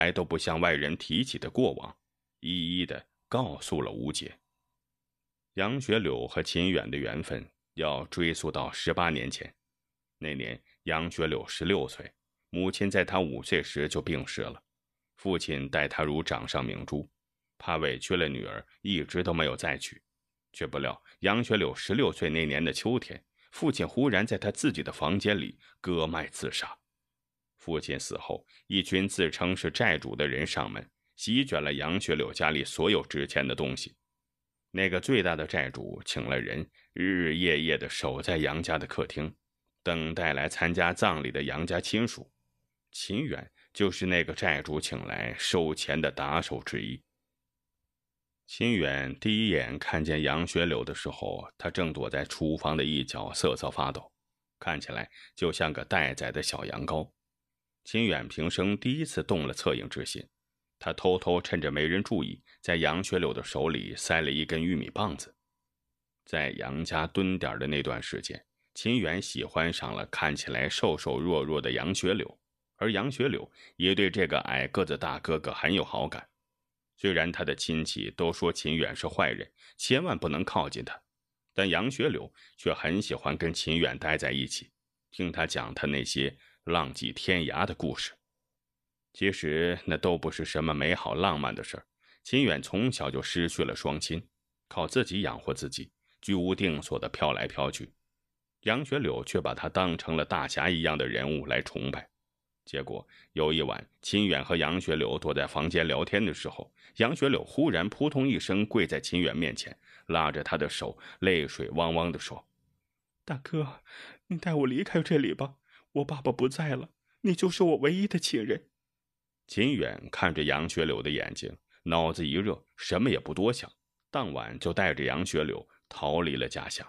来都不向外人提起的过往，一一的告诉了吴杰。杨学柳和秦远的缘分要追溯到18年前。那年杨学柳16岁，母亲在他5岁时就病逝了，父亲待他如掌上明珠，怕委屈了女儿，一直都没有再娶。却不料杨学柳16岁那年的秋天，父亲忽然在他自己的房间里割脉自杀。父亲死后，一群自称是债主的人上门，席卷了杨学柳家里所有值钱的东西。那个最大的债主请了人，日日夜夜地守在杨家的客厅，等待来参加葬礼的杨家亲属。秦远就是那个债主请来收钱的打手之一。秦远第一眼看见杨学柳的时候，他正躲在厨房的一角瑟瑟发抖，看起来就像个待宰的小羊羔。秦远平生第一次动了恻隐之心，他偷偷趁着没人注意，在杨学柳的手里塞了一根玉米棒子。在杨家蹲点的那段时间，秦远喜欢上了看起来瘦瘦弱弱的杨学柳，而杨学柳也对这个矮个子大哥哥很有好感。虽然他的亲戚都说秦远是坏人，千万不能靠近他，但杨学柳却很喜欢跟秦远待在一起，听他讲他那些浪迹天涯的故事。其实那都不是什么美好浪漫的事儿。秦远从小就失去了双亲，靠自己养活自己，居无定所的飘来飘去。杨学柳却把他当成了大侠一样的人物来崇拜。结果有一晚，秦远和杨学柳躲在房间聊天的时候，杨学柳忽然扑通一声跪在秦远面前，拉着他的手，泪水汪汪地说：“大哥，你带我离开这里吧，我爸爸不在了，你就是我唯一的亲人。”秦远看着杨学柳的眼睛，脑子一热，什么也不多想，当晚就带着杨学柳逃离了家乡。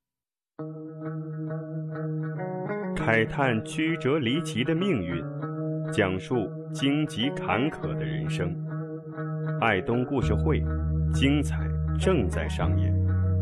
慨叹曲折离奇的命运，讲述荆棘坎坷的人生。爱东故事会，精彩正在上演。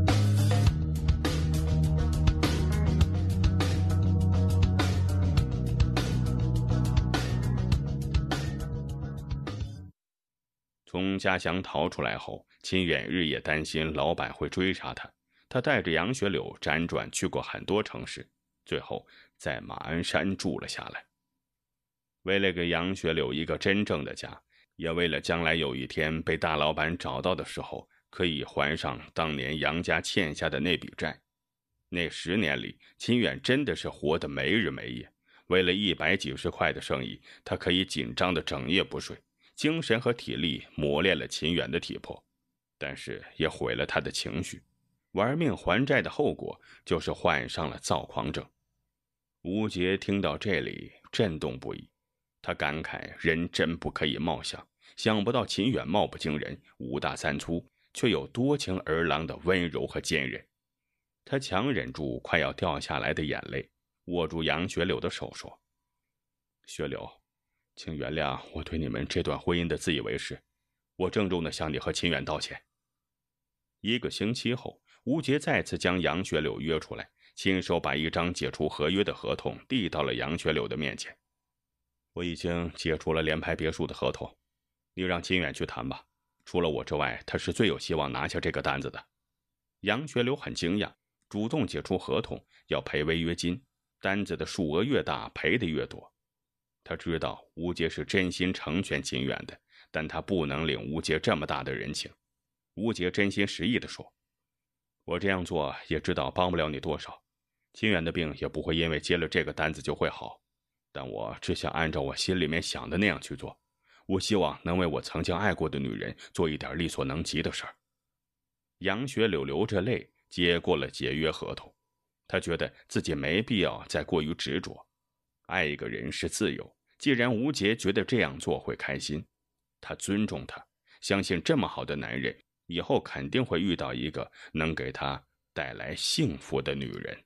从家乡逃出来后，秦远日夜担心老板会追杀他，他带着杨学柳辗转去过很多城市，最后在马鞍山住了下来。为了给杨学柳一个真正的家，也为了将来有一天被大老板找到的时候，可以还上当年杨家欠下的那笔债。那10年里，秦远真的是活得没日没夜，为了100几十块的生意，他可以紧张的整夜不睡，精神和体力磨练了秦远的体魄，但是也毁了他的情绪。玩命还债的后果就是患上了躁狂症。吴杰听到这里震动不已，他感慨人真不可以貌相，想不到秦远貌不惊人，5大3粗，却有多情儿郎的温柔和坚韧。他强忍住快要掉下来的眼泪，握住杨学柳的手说：“学柳，请原谅我对你们这段婚姻的自以为是，我郑重地向你和秦远道歉。”1个星期后，吴杰再次将杨学柳约出来，亲手把一张解除合约的合同递到了杨学柳的面前。我已经解除了联排别墅的合同，你让秦远去谈吧，除了我之外，他是最有希望拿下这个单子的。杨学柳很惊讶，主动解除合同，要赔违约金，单子的数额越大，赔的越多。他知道吴杰是真心成全秦远的，但他不能领吴杰这么大的人情。吴杰真心实意地说：“我这样做也知道帮不了你多少，秦远的病也不会因为接了这个单子就会好，但我只想按照我心里面想的那样去做。我希望能为我曾经爱过的女人做一点力所能及的事儿。”杨学柳流着泪接过了解约合同，他觉得自己没必要再过于执着。爱一个人是自由，既然吴杰觉得这样做会开心，他尊重他，相信这么好的男人以后肯定会遇到一个能给他带来幸福的女人。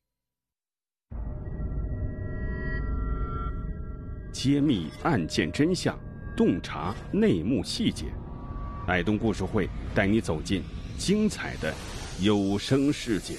揭秘案件真相，洞察内幕细节，爱东故事会带你走进精彩的有声世界。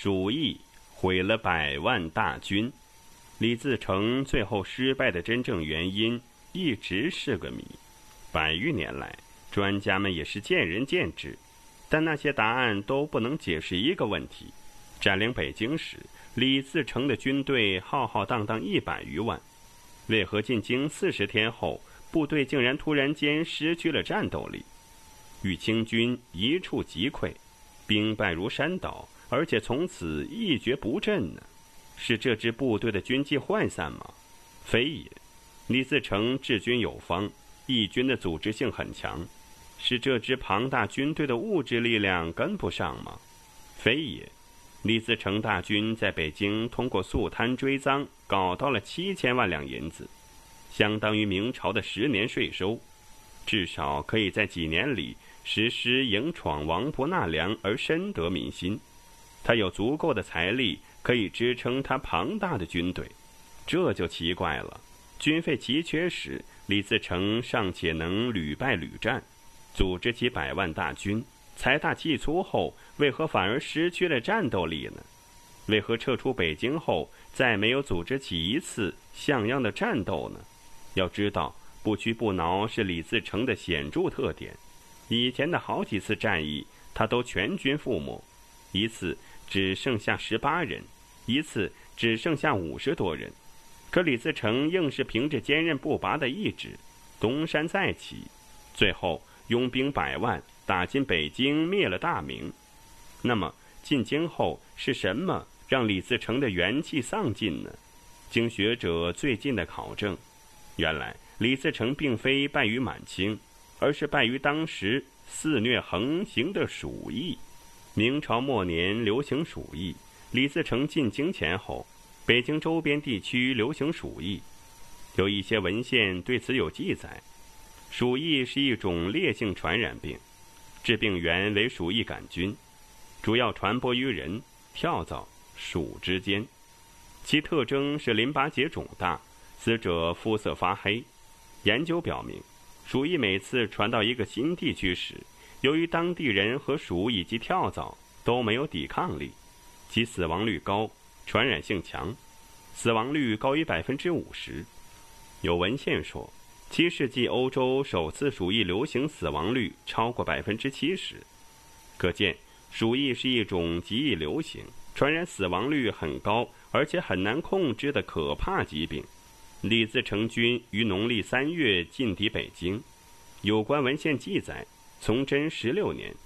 鼠疫毁了100万大军。李自成最后失败的真正原因一直是个谜。100余年来，专家们也是见仁见智，但那些答案都不能解释一个问题：占领北京时，李自成的军队浩浩荡荡100余万，为何进京40天后，部队竟然突然间失去了战斗力？豫清军一触即溃，兵败如山倒，而且从此一蹶不振呢？是这支部队的军纪涣散吗？非也。李自成治军有方，义军的组织性很强，是这支庞大军队的物质力量跟不上吗？非也。李自成大军在北京通过肃贪追赃搞到了7000万两银子，相当于明朝的10年税收，至少可以在几年里实施迎闯王不纳粮而深得民心。他有足够的财力可以支撑他庞大的军队，这就奇怪了。军费奇缺时，李自成尚且能屡败屡战，组织起100万大军，财大气粗后，为何反而失去了战斗力呢？为何撤出北京后，再没有组织起一次像样的战斗呢？要知道，不屈不挠是李自成的显著特点。以前的好几次战役，他都全军覆没，一次只剩下18人，一次只剩下50多人。可李自成硬是凭着坚韧不拔的意志，东山再起，最后拥兵100万打进北京，灭了大明。那么进京后是什么让李自成的元气丧尽呢？经学者最近的考证，原来李自成并非败于满清，而是败于当时肆虐横行的鼠疫。明朝末年流行鼠疫，李自成进京前后，北京周边地区流行鼠疫。有一些文献对此有记载。鼠疫是一种烈性传染病，致病源为鼠疫杆菌，主要传播于人、跳蚤、鼠之间。其特征是淋巴结肿大，死者肤色发黑。研究表明，鼠疫每次传到一个新地区时，由于当地人和鼠以及跳蚤都没有抵抗力，其死亡率高，传染性强，死亡率高于50%。有文献说，7世纪欧洲首次鼠疫流行死亡率超过70%。可见，鼠疫是一种极易流行、传染死亡率很高，而且很难控制的可怕疾病。李自成军于农历3月进抵北京。有关文献记载，崇祯16年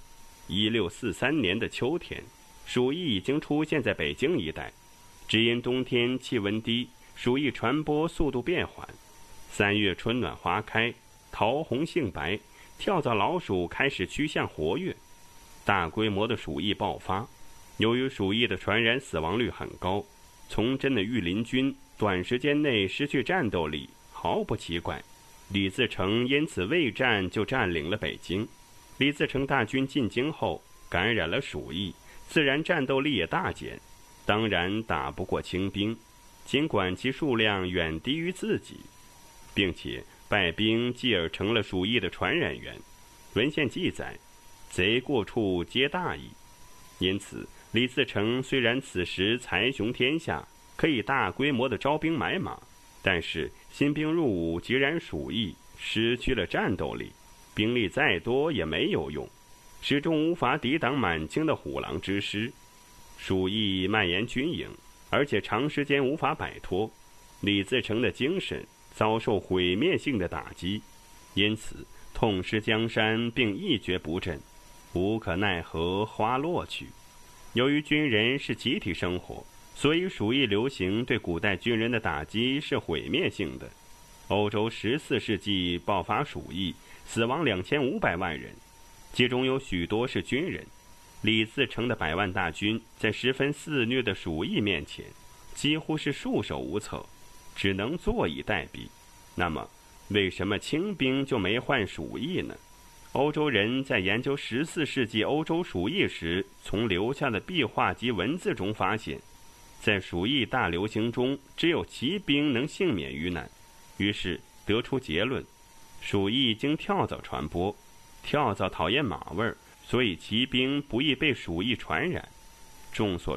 ，1643年的秋天，鼠疫已经出现在北京一带。只因冬天气温低，鼠疫传播速度变缓。3月春暖花开，桃红杏白，跳蚤老鼠开始趋向活跃，大规模的鼠疫爆发。由于鼠疫的传染死亡率很高，崇祯的御林军短时间内失去战斗力，毫不奇怪。李自成因此未战就占领了北京。李自成大军进京后，感染了鼠疫，自然战斗力也大减，当然打不过清兵，尽管其数量远低于自己，并且败兵继而成了鼠疫的传染源。文献记载，贼过处皆大矣。因此，李自成虽然此时财雄天下，可以大规模的招兵买马，但是新兵入伍即染鼠疫，失去了战斗力，兵力再多也没有用，始终无法抵挡满清的虎狼之师。鼠疫蔓延军营，而且长时间无法摆脱，李自成的精神遭受毁灭性的打击，因此痛失江山并一蹶不振，无可奈何花落去。由于军人是集体生活，所以鼠疫流行对古代军人的打击是毁灭性的。欧洲14世纪爆发鼠疫，死亡2500万人，其中有许多是军人。李自成的100万大军在十分肆虐的鼠疫面前，几乎是束手无策，只能坐以待毙。那么，为什么清兵就没患鼠疫呢？欧洲人在研究14世纪欧洲鼠疫时，从留下的壁画及文字中发现，在鼠疫大流行中，只有骑兵能幸免于难。于是得出结论，鼠疫经跳蚤传播，跳蚤讨厌马味儿，所以骑兵不易被鼠疫传染。众所